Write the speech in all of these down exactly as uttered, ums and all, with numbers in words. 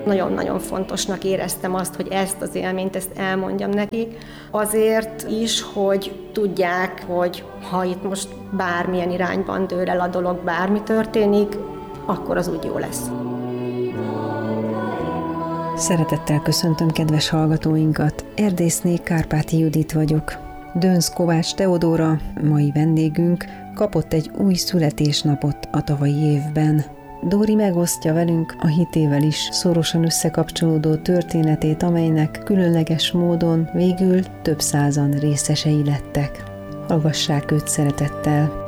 nagyon-nagyon fontosnak éreztem azt, hogy ezt az élményt, ezt elmondjam nekik. Azért is, hogy tudják, hogy ha itt most bármilyen irányban dől el a dolog, bármi történik, akkor az úgy jó lesz. Szeretettel köszöntöm kedves hallgatóinkat. Erdészné Kárpáti Judit vagyok. Dönsz Kovács Teodóra, mai vendégünk, kapott egy új születésnapot a tavalyi évben. Dóri megosztja velünk a hitével is szorosan összekapcsolódó történetét, amelynek különleges módon végül több százan részesei lettek. Hallgassák őt szeretettel!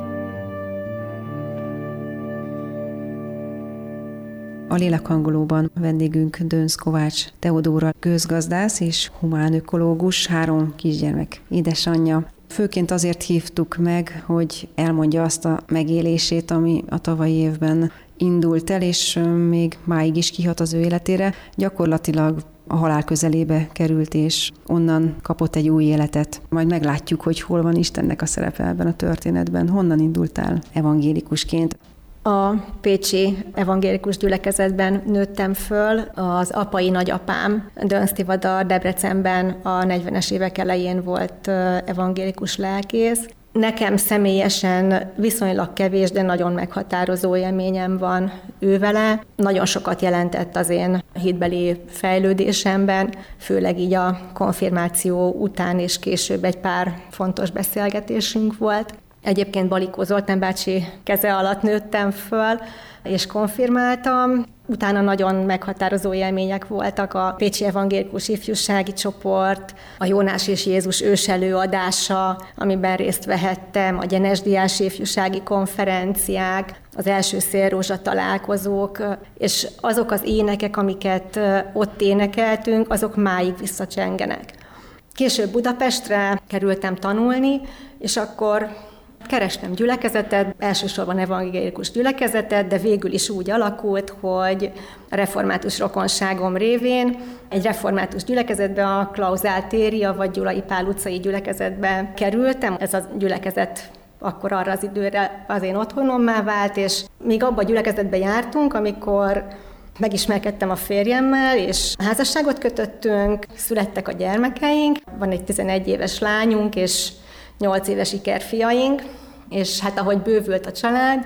A lélekhangolóban vendégünk Dönsz Kovács Teodóra, közgazdász és humánökológus, három kisgyermek édesanyja. Főként azért hívtuk meg, hogy elmondja azt a megélését, ami a tavalyi évben indult el, és még máig is kihat az ő életére. Gyakorlatilag a halál közelébe került, és onnan kapott egy új életet. Majd meglátjuk, hogy hol van Istennek a szerepe ebben a történetben. Honnan indultál evangélikusként? A pécsi evangélikus gyülekezetben nőttem föl. Az apai nagyapám Dönsz Tivadar Debrecenben a negyvenes évek elején volt evangélikus lelkész. Nekem személyesen viszonylag kevés, de nagyon meghatározó élményem van ővele. Nagyon sokat jelentett az én hitbeli fejlődésemben, főleg így a konfirmáció után és később egy pár fontos beszélgetésünk volt. Egyébként Balikó Zoltán bácsi keze alatt nőttem föl, és konfirmáltam. Utána nagyon meghatározó élmények voltak a Pécsi Evangélikus Ifjúsági Csoport, a Jónás és Jézus őselőadása, amiben részt vehettem, a Gyenesdiás ifjúsági konferenciák, az első szélrózsa találkozók, és azok az énekek, amiket ott énekeltünk, azok máig visszacsengenek. Később Budapestre kerültem tanulni, és akkor kerestem gyülekezetet, elsősorban evangélikus gyülekezetet, de végül is úgy alakult, hogy a református rokonságom révén egy református gyülekezetbe, a Klauzál téria vagy Gyulai Pál utcai gyülekezetbe kerültem. Ez a gyülekezet akkor arra az időre az én otthonommá vált, és még abban a gyülekezetben jártunk, amikor megismerkedtem a férjemmel, és házasságot kötöttünk, születtek a gyermekeink, van egy tizenegy éves lányunk, és nyolc éves ikerfiaink, és hát ahogy bővült a család,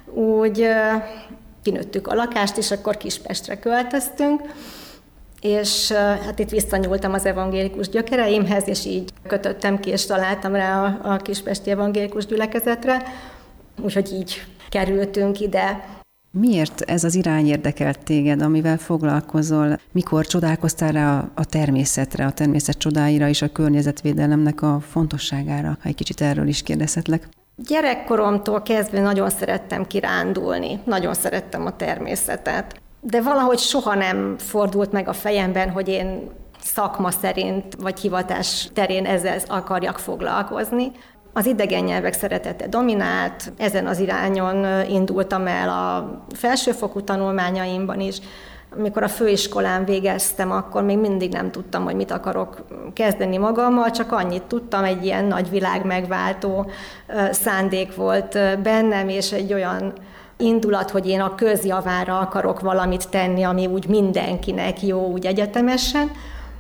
úgy kinőttük a lakást, és akkor Kispestre költöztünk, és hát itt visszanyúltam az evangélikus gyökereimhez, és így kötöttem ki, és találtam rá a, a kispesti evangélikus gyülekezetre, úgyhogy így kerültünk ide. Miért ez az irány érdekelt téged, amivel foglalkozol? Mikor csodálkoztál rá a természetre, a természet csodáira és a környezetvédelemnek a fontosságára? Ha egy kicsit erről is kérdezhetlek. Gyerekkoromtól kezdve nagyon szerettem kirándulni, nagyon szerettem a természetet. De valahogy soha nem fordult meg a fejemben, hogy én szakma szerint vagy hivatás terén ezzel akarjak foglalkozni. Az idegen nyelvek szeretete dominált, ezen az irányon indultam el a felsőfokú tanulmányaimban is. Amikor a főiskolán végeztem, akkor még mindig nem tudtam, hogy mit akarok kezdeni magammal, csak annyit tudtam, egy ilyen nagy világ megváltó szándék volt bennem, és egy olyan indulat, hogy én a közjavára akarok valamit tenni, ami úgy mindenkinek jó, úgy egyetemesen.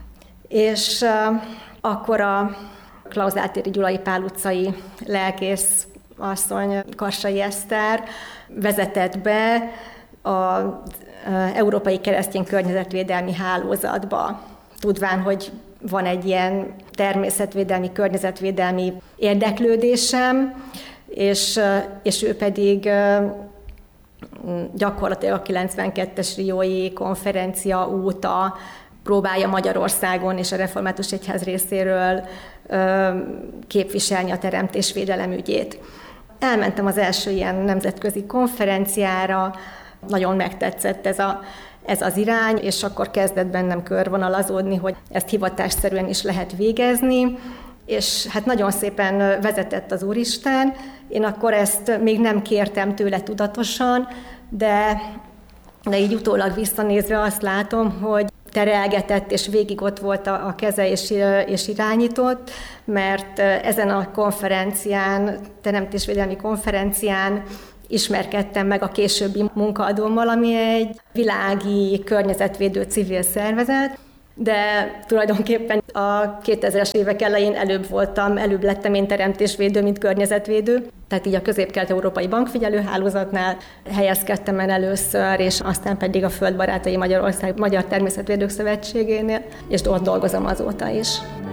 És akkor a Klauzál-téri Gyulai Pál utcai lelkész asszony, Karsai Eszter vezetett be az Európai Keresztény Környezetvédelmi Hálózatba, tudván, hogy van egy ilyen természetvédelmi, környezetvédelmi érdeklődésem, és, és ő pedig gyakorlatilag a kilencvenkettes riói konferencia óta próbálja Magyarországon és a Református Egyház részéről képviselni a teremtésvédelem ügyét. Elmentem az első ilyen nemzetközi konferenciára, nagyon megtetszett ez, a, ez az irány, és akkor kezdett bennem körvonalazódni, hogy ezt hivatásszerűen is lehet végezni, és hát nagyon szépen vezetett az Úristen. Én akkor ezt még nem kértem tőle tudatosan, de, de így utólag visszanézve azt látom, hogy terelgetett, és végig ott volt a, a keze, és, és irányított, mert ezen a konferencián, teremtésvédelmi konferencián ismerkedtem meg a későbbi munkaadómmal, ami egy világi környezetvédő civil szervezet, de tulajdonképpen a kétezres évek elején előbb voltam, előbb lettem én teremtésvédő, mint környezetvédő. Tehát így a Közép-Kelet-Európai Bankfigyelőhálózatnál helyezkedtem el először, és aztán pedig a Földbarátai Magyarország Magyar Természetvédők Szövetségénél, és ott dolgozom azóta is.